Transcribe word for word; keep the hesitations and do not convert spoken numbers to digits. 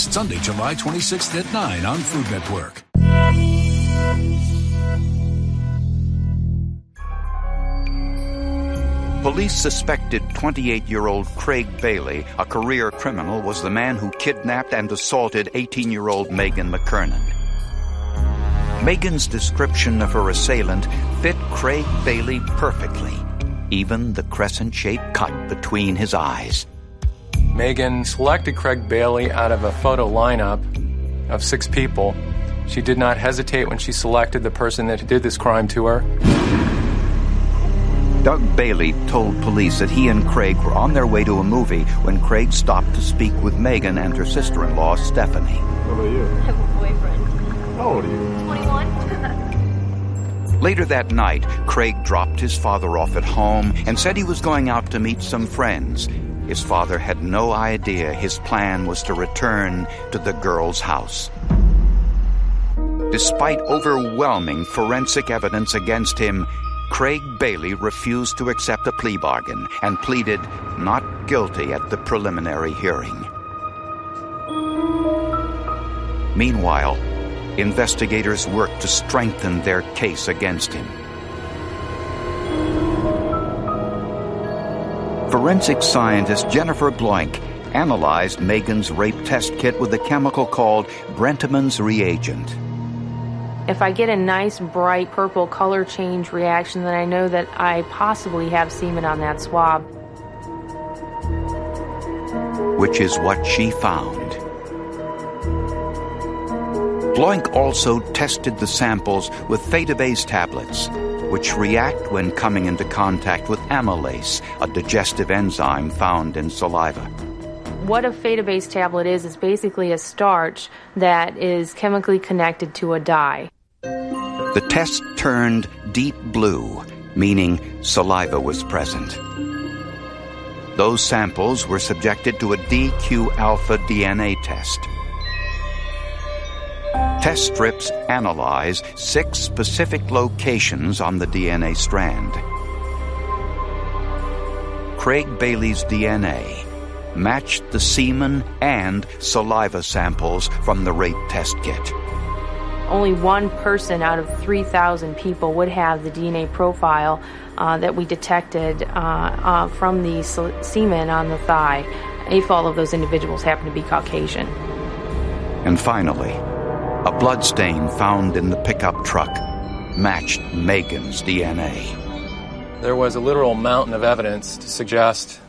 Sunday, July twenty-sixth at nine on Food Network. Police suspected twenty-eight-year-old Craig Bailey, a career criminal, was the man who kidnapped and assaulted eighteen-year-old Megan McKernan. Megan's description of her assailant fit Craig Bailey perfectly, even the crescent-shaped cut between his eyes. Megan selected Craig Bailey out of a photo lineup of six people. She did not hesitate when she selected the person that did this crime to her. Doug Bailey told police that he and Craig were on their way to a movie when Craig stopped to speak with Megan and her sister-in-law, Stephanie. What about you? I have a boyfriend. How old are you? twenty-one. Later that night, Craig dropped his father off at home and said he was going out to meet some friends. His father had no idea his plan was to return to the girl's house. Despite overwhelming forensic evidence against him, Craig Bailey refused to accept a plea bargain and pleaded not guilty at the preliminary hearing. Meanwhile, investigators worked to strengthen their case against him. Forensic scientist Jennifer Bloink analyzed Megan's rape test kit with a chemical called Brentman's reagent. If I get a nice, bright purple color change reaction, then I know that I possibly have semen on that swab. Which is what she found. Bloink also tested the samples with Fetibase tablets, which react when coming into contact with amylase, a digestive enzyme found in saliva. What a Fetibase tablet is, is basically a starch that is chemically connected to a dye. The test turned deep blue, meaning saliva was present. Those samples were subjected to a D Q alpha D N A test. Test strips analyze six specific locations on the D N A strand. Craig Bailey's D N A matched the semen and saliva samples from the rape test kit. Only one person out of three thousand people would have the D N A profile uh, that we detected uh, uh, from the semen on the thigh. If all of those individuals happen to be Caucasian. And finally, a bloodstain found in the pickup truck matched Megan's D N A. There was a literal mountain of evidence to suggest